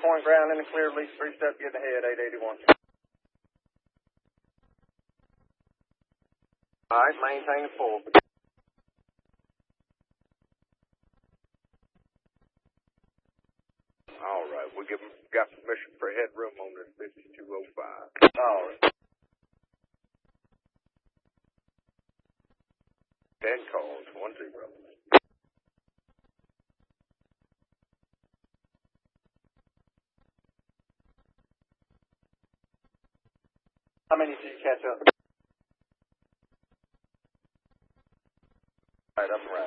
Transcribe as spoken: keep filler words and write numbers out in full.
point ground in the clear, at least three steps, getting ahead, eight eighty-one. All right, maintain the full. All right, we give them, got permission for headroom on this fifty-two oh five. All right. ten calls, one zero. How many did you catch up? All right, up and right.